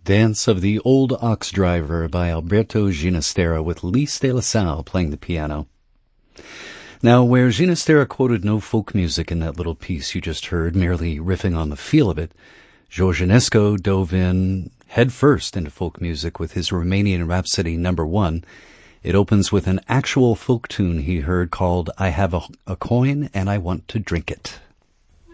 Dance of the Old Ox Driver by Alberto Ginastera with Lys de la Salle playing the piano. Now, where Ginastera quoted no folk music in that little piece you just heard, merely riffing on the feel of it, George Enesco dove in head first into folk music with his Romanian Rhapsody No. 1. It opens with an actual folk tune he heard called I Have a Coin and I Want to Drink It.